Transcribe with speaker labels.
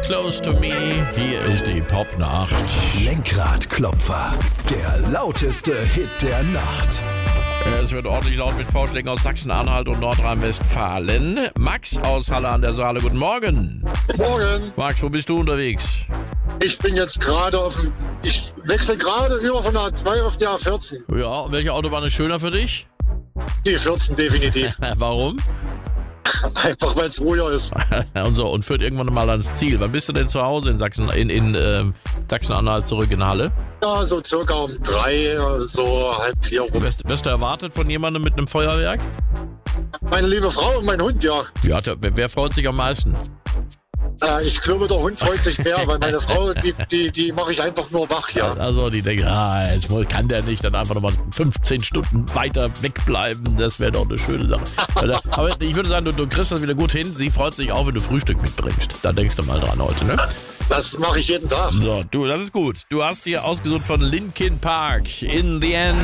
Speaker 1: Close to Me. Hier ist die Popnacht.
Speaker 2: Lenkradklopfer, der lauteste Hit der Nacht.
Speaker 1: Es wird ordentlich laut mit Vorschlägen aus Sachsen-Anhalt und Nordrhein-Westfalen. Max aus Halle an der Saale, guten Morgen.
Speaker 3: Morgen.
Speaker 1: Max, wo bist du unterwegs?
Speaker 3: Ich bin jetzt gerade ich wechsle gerade über von der A2 auf die A14.
Speaker 1: Ja, und welche Autobahn ist schöner für dich?
Speaker 3: Die 14 definitiv.
Speaker 1: Warum?
Speaker 3: Einfach weil es ruhiger ist.
Speaker 1: und führt irgendwann mal ans Ziel. Wann bist du denn zu Hause in Sachsen-Anhalt zurück in Halle?
Speaker 3: Ja, so circa um 3, so 3:30 rum.
Speaker 1: Wirst du erwartet von jemandem mit einem Feuerwerk?
Speaker 3: Meine liebe Frau und mein Hund, ja.
Speaker 1: Ja, wer freut sich am meisten?
Speaker 3: Ich glaube, der Hund freut sich mehr, weil meine Frau, die mache ich einfach nur wach, ja.
Speaker 1: Also die denken, jetzt kann der nicht dann einfach nochmal 15 Stunden weiter wegbleiben. Das wäre doch eine schöne Sache. Aber ich würde sagen, du kriegst das wieder gut hin. Sie freut sich auch, wenn du Frühstück mitbringst. Da denkst du mal dran heute, ne?
Speaker 3: Das mache ich jeden Tag.
Speaker 1: So, das ist gut. Du hast dir ausgesucht von Linkin Park, In the End.